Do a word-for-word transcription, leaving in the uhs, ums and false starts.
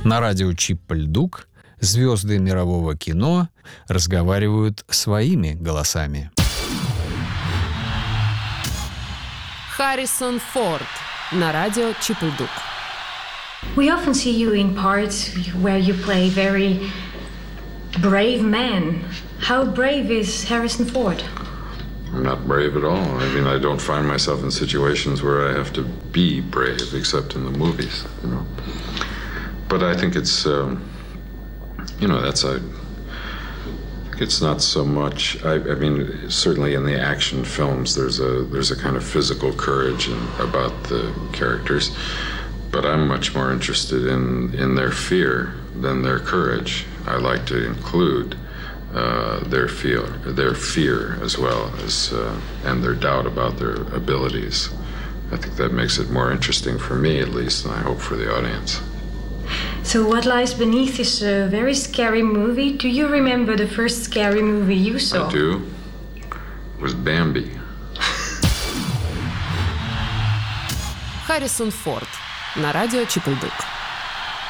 На радио Чип-Льдук звезды мирового кино разговаривают своими голосами. Харрисон Форд на радио Чип-Льдук. We often see you in parts where you play very brave men. How brave is Harrison Ford? I'm not brave at all. I mean, I don't find myself in situations where I have to be brave, except in the movies, you know. But I think it's, um, you know, that's a. It's not so much. I, I mean, certainly in the action films, there's a there's a kind of physical courage in, about the characters. But I'm much more interested in, in their fear than their courage. I like to include uh, their fear, their fear as well as uh, and their doubt about their abilities. I think that makes it more interesting for me, at least, and I hope for the audience. So what lies beneath this uh, very scary movie? Do you remember the first scary movie you saw? I do. It was Bambi. Харрисон Форд на радио Чип-Льдук.